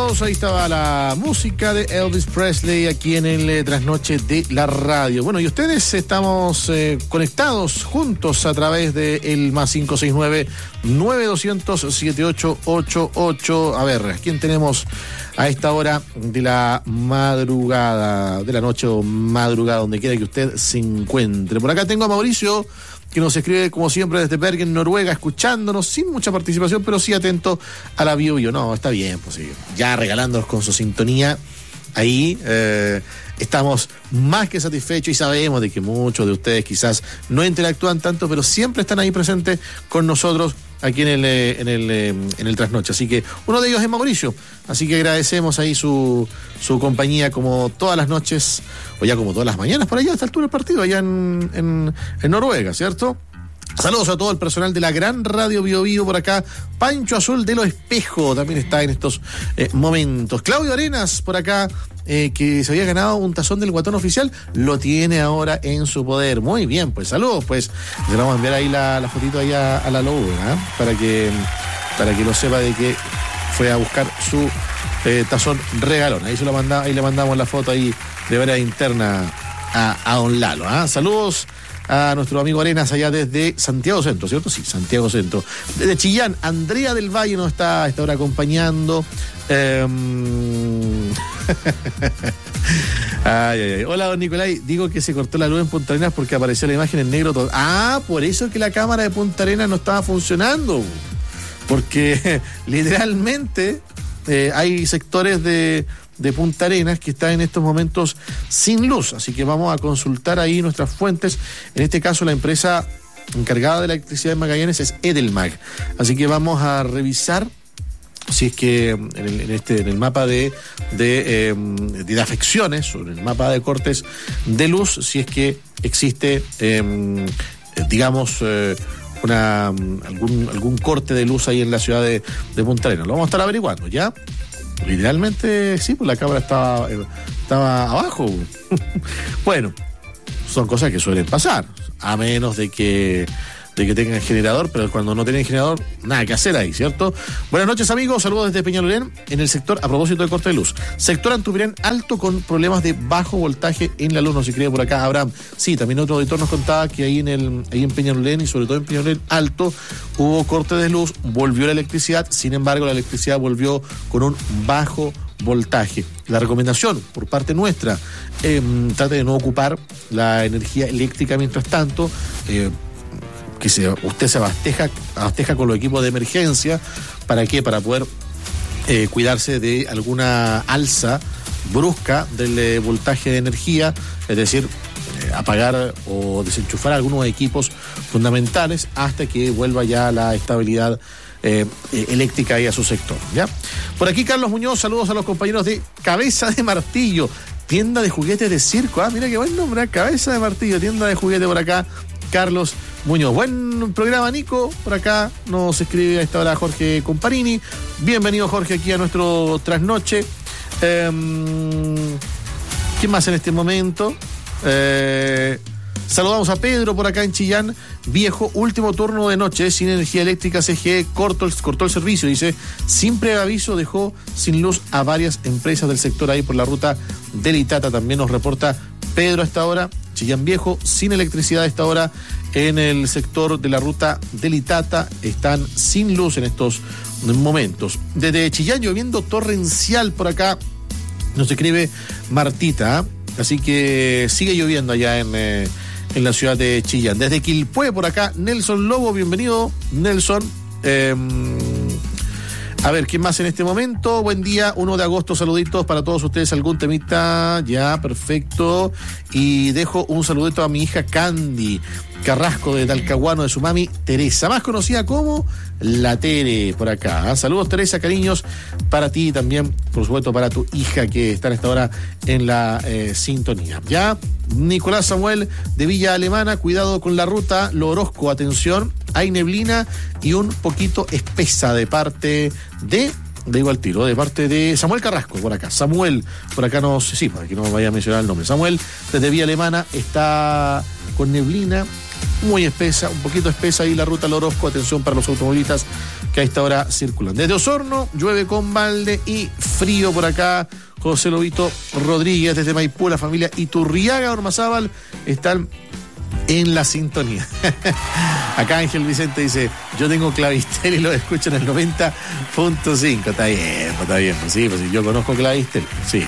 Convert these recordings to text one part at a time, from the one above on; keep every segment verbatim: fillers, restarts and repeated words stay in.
amigos, ahí estaba la música de Elvis Presley aquí en el eh, Trasnoche de la Radio. Bueno, y ustedes estamos eh, conectados juntos a través de el más cinco seis nueve, nueve dos cero cero, siete ocho ocho ocho. A ver, ¿quién tenemos a esta hora de la madrugada, de la noche o madrugada, donde quiera que usted se encuentre? Por acá tengo a Mauricio, que nos escribe como siempre desde Bergen, Noruega, escuchándonos sin mucha participación, pero sí atento a la bio bio. No, está bien, pues sí, ya regalándonos con su sintonía. Ahí eh, estamos más que satisfechos y sabemos de que muchos de ustedes quizás no interactúan tanto, pero siempre están ahí presentes con nosotros aquí en el, en el, en el Trasnoche. Así que uno de ellos es Mauricio. Así que agradecemos ahí su, su compañía como todas las noches, o ya como todas las mañanas por allá, a esta altura del partido, allá en, en, en Noruega, ¿cierto? Saludos a todo el personal de la gran Radio Bio Bio por acá. Pancho Azul de los Espejos también está en estos eh, momentos. Claudio Arenas por acá, eh, que se había ganado un tazón del Guatón Oficial, lo tiene ahora en su poder. Muy bien, pues saludos, pues. Le vamos a enviar ahí la, la fotito ahí a, a la lobo, ¿eh? para que para que lo sepa de que fue a buscar su eh, tazón regalón. Ahí se lo manda, ahí le mandamos la foto ahí de manera interna a, a don Lalo. ¿eh? Saludos a nuestro amigo Arenas allá desde Santiago Centro, ¿cierto? Sí, Santiago Centro. Desde Chillán, Andrea del Valle nos está a esta hora acompañando. Eh... ay, ay, ay. Hola, don Nicolai. Digo que se cortó la luz en Punta Arenas porque apareció la imagen en negro todo. Ah, por eso es que la cámara de Punta Arenas no estaba funcionando. Porque literalmente eh, hay sectores de... de Punta Arenas que está en estos momentos sin luz, así que vamos a consultar ahí nuestras fuentes. En este caso la empresa encargada de la electricidad en Magallanes es Edelmag, así que vamos a revisar si es que en el, en este, en el mapa de, de, eh, de afecciones, o en el mapa de cortes de luz, si es que existe eh, digamos eh, una algún, algún corte de luz ahí en la ciudad de, de Punta Arenas. Lo vamos a estar averiguando, ¿ya? Literalmente, sí, pues la cámara estaba, estaba abajo. Bueno, son cosas que suelen pasar, a menos de que, de que tengan generador, pero cuando no tienen generador, nada que hacer ahí, ¿cierto? Buenas noches, amigos, saludos desde Peñalolén, en el sector, a propósito de corte de luz, sector Antupirén alto con problemas de bajo voltaje en la luz, no se cree por acá, Abraham. Sí, también otro auditor nos contaba que ahí en el, ahí en Peñalolén y sobre todo en Peñalolén alto hubo corte de luz, volvió la electricidad, sin embargo la electricidad volvió con un bajo voltaje. La recomendación por parte nuestra, eh, trate de no ocupar la energía eléctrica mientras tanto, eh, que se, usted se abasteja, abasteja con los equipos de emergencia. ¿Para qué? Para poder eh, cuidarse de alguna alza brusca del eh, voltaje de energía, es decir, eh, apagar o desenchufar algunos equipos fundamentales hasta que vuelva ya la estabilidad eh, eh, eléctrica ahí a su sector, ¿ya? Por aquí Carlos Muñoz, saludos a los compañeros de Cabeza de Martillo, tienda de juguetes de circo. Ah, mira qué buen nombre, ¿eh? Cabeza de Martillo, tienda de juguetes por acá, Carlos Muñoz. Buen programa, Nico. Por acá nos escribe a esta hora Jorge Comparini. Bienvenido, Jorge, aquí a nuestro Trasnoche. Eh, ¿Quién más en este momento? Eh, saludamos a Pedro por acá en Chillán. Viejo, último turno de noche, sin energía eléctrica, C G E cortó el, cortó el servicio, dice. Sin preaviso dejó sin luz a varias empresas del sector ahí por la ruta del Itata. También nos reporta Pedro a esta hora. Chillán Viejo, sin electricidad a esta hora en el sector de la ruta del Itata, están sin luz en estos momentos. Desde Chillán lloviendo torrencial por acá, nos escribe Martita, ¿eh? Así que sigue lloviendo allá en, eh, en la ciudad de Chillán. Desde Quilpué por acá, Nelson Lobo, bienvenido, Nelson. Eh, A ver, ¿quién más en este momento? Buen día, uno de agosto, saluditos para todos ustedes, algún temita, ya, perfecto. Y dejo un saludito a mi hija Candy Carrasco de Talcahuano, de su mami Teresa, más conocida como la Tere, por acá. Saludos, Teresa, cariños para ti y también, por supuesto, para tu hija que está en esta hora en la eh, sintonía. Ya, Nicolás Samuel de Villa Alemana, cuidado con la ruta, Lo Orozco, atención, hay neblina y un poquito espesa de parte de, digo al tiro, de parte de Samuel Carrasco, por acá. Samuel, por acá no sé, sí, para que no me vaya a mencionar el nombre. Samuel, desde Villa Alemana, está con neblina muy espesa, un poquito espesa ahí la ruta Lo Orozco, atención para los automovilistas que a esta hora circulan. Desde Osorno, llueve con balde y frío por acá. José Lobito Rodríguez, desde Maipú, la familia Iturriaga Ormazábal están en la sintonía. Acá Ángel Vicente dice, yo tengo Clavistel y lo escucho en el noventa punto cinco. Está bien, pues, está bien, pues sí, pues yo conozco Clavistel, sí.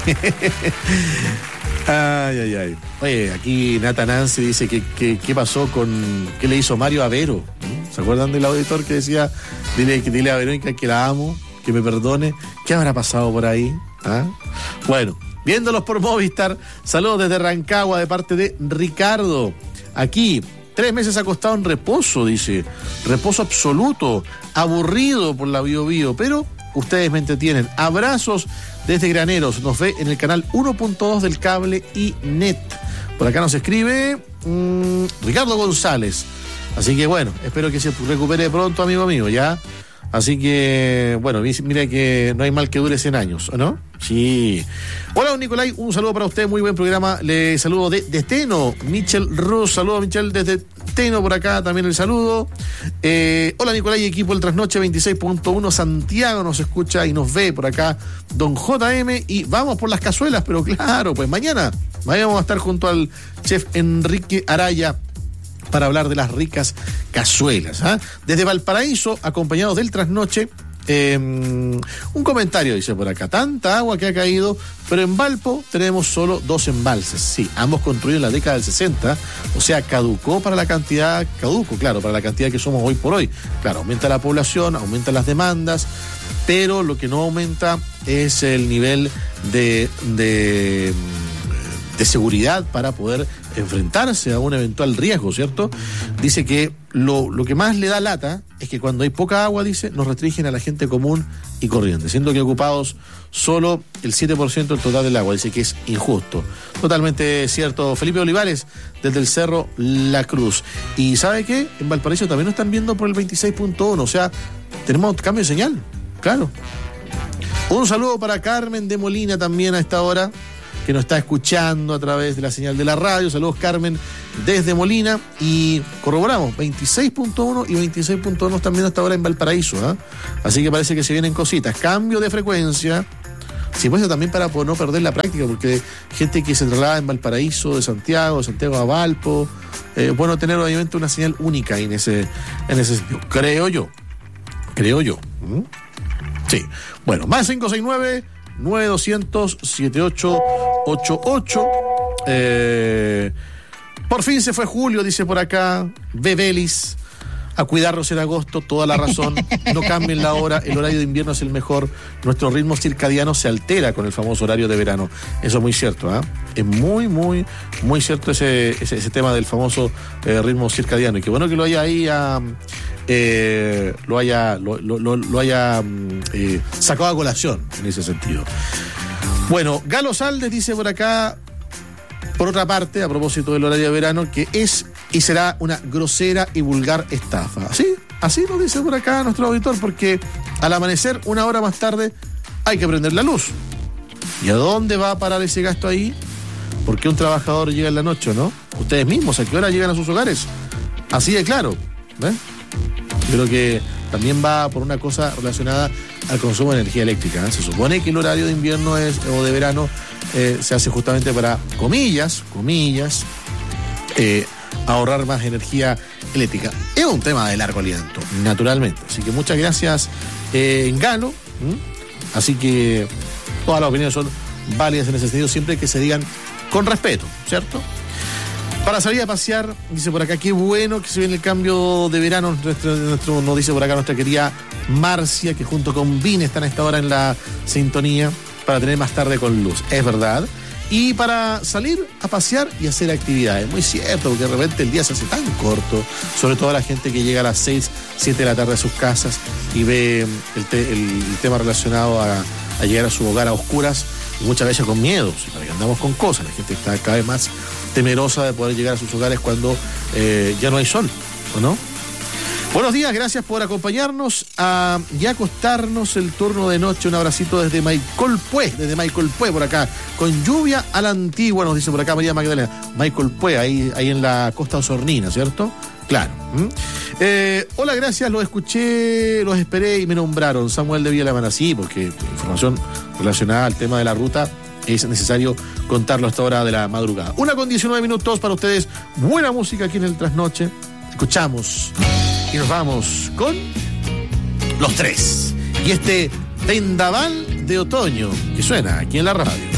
Ay, ay, ay. Oye, aquí Nata Nancy dice que, que, qué pasó con, qué le hizo Mario a Vero. ¿Se acuerdan del auditor que decía, dile, dile a Verónica que la amo, que me perdone? ¿Qué habrá pasado por ahí? ¿Ah? Bueno, viéndolos por Movistar, saludos desde Rancagua de parte de Ricardo. Aquí, tres meses acostado en reposo, dice. Reposo absoluto, aburrido por la Bio Bio, pero ustedes me entretienen. Abrazos desde Graneros, nos ve en el canal uno punto dos del cable y net. Por acá nos escribe mmm, Ricardo González. Así que bueno, espero que se recupere pronto, amigo mío, ¿ya? Así que, bueno, mira que no hay mal que dure cien años, ¿o no? Sí. Hola, don Nicolai, un saludo para usted, muy buen programa. Le saludo de, de Teno, Michel Ruz, saludo Michel desde Teno por acá, también el saludo. Eh, hola, Nicolai, equipo del Trasnoche veintiséis punto uno, Santiago nos escucha y nos ve por acá, don J M, y vamos por las cazuelas, pero claro, pues mañana, mañana vamos a estar junto al chef Enrique Araya para hablar de las ricas cazuelas. ¿eh? Desde Valparaíso, acompañados del Trasnoche, eh, un comentario dice por acá, tanta agua que ha caído, pero en Valpo tenemos solo dos embalses. Sí, ambos construidos en la década del sesenta, o sea, caducó para la cantidad, caduco, claro, para la cantidad que somos hoy por hoy. Claro, aumenta la población, aumentan las demandas, pero lo que no aumenta es el nivel de... de de seguridad para poder enfrentarse a un eventual riesgo, ¿cierto? Dice que lo, lo que más le da lata es que cuando hay poca agua, dice, nos restringen a la gente común y corriente, siendo que ocupados solo el siete por ciento del total del agua. Dice que es injusto. Totalmente cierto. Felipe Olivares, desde el Cerro La Cruz. Y ¿sabe qué? En Valparaíso también nos están viendo por el veintiséis punto uno, o sea, tenemos cambio de señal, claro. Un saludo para Carmen de Molina también a esta hora, que nos está escuchando a través de la señal de la radio. Saludos, Carmen, desde Molina. Y corroboramos, veintiséis punto uno y veintiséis punto uno también hasta ahora en Valparaíso. ¿eh? Así que parece que se vienen cositas. Cambio de frecuencia. Sí, pues también para no perder la práctica, porque gente que se traslada en Valparaíso, de Santiago, de Santiago a Valpo, eh, bueno, tener obviamente una señal única en ese, en ese sentido. Creo yo. Creo yo. ¿Mm? Sí. Bueno, más cinco seis nueve nueve dos cero cero siete ocho ocho ocho. Eh, por fin se fue Julio, dice por acá Bebelis. A cuidarnos en agosto, toda la razón. No cambien la hora, el horario de invierno es el mejor. Nuestro ritmo circadiano se altera con el famoso horario de verano. Eso es muy cierto, ¿eh? Es muy, muy, muy cierto ese, ese, ese tema del famoso eh, ritmo circadiano. Y qué bueno que lo haya ahí a, eh, lo haya, lo, lo, lo, lo haya eh, sacado a colación en ese sentido. Bueno, Galo Saldes dice por acá, por otra parte, a propósito del horario de verano, que es y será una grosera y vulgar estafa. ¿Así? Así lo dice por acá nuestro auditor, porque al amanecer, una hora más tarde, hay que prender la luz. ¿Y a dónde va a parar ese gasto ahí? ¿Por qué un trabajador llega en la noche, no? Ustedes mismos, ¿a qué hora llegan a sus hogares? Así de claro. ¿eh? Yo creo que también va por una cosa relacionada al consumo de energía eléctrica. ¿eh? Se supone que el horario de invierno es, o de verano eh, se hace justamente para, comillas, comillas, eh, ahorrar más energía eléctrica. Es un tema de largo aliento, naturalmente. Así que muchas gracias, eh, Galo. ¿Mm? Así que todas las opiniones son válidas en ese sentido, siempre que se digan con respeto, ¿cierto? Para salir a pasear, dice por acá, qué bueno que se viene el cambio de verano. Nuestro, nuestro, nos dice por acá nuestra querida Marcia, que junto con Vine están a esta hora en la sintonía para tener más tarde con luz. Es verdad. Y para salir a pasear y hacer actividades. Muy cierto, porque de repente el día se hace tan corto, sobre todo a la gente que llega a las seis, siete de la tarde a sus casas y ve el, te, el, el tema relacionado a, a llegar a su hogar a oscuras, y muchas veces con miedo, para que andamos con cosas. La gente está cada vez más temerosa de poder llegar a sus hogares cuando eh, ya no hay sol, ¿o no? Buenos días, gracias por acompañarnos a, y acostarnos el turno de noche. Un abracito desde Maicolpue, desde Maicolpue por acá, con lluvia a la antigua, nos dice por acá María Magdalena. Maicolpue, ahí, ahí en la costa osornina, ¿cierto? Claro. ¿Mm? Eh, hola, gracias, los escuché, los esperé y me nombraron. Samuel de Villa La Habana, sí, porque información relacionada al tema de la ruta es necesario contarlo hasta hora de la madrugada. Una con diecinueve minutos para ustedes. Buena música aquí en el Trasnoche. Escuchamos y nos vamos con Los Tres. Y este vendaval de otoño que suena aquí en la radio.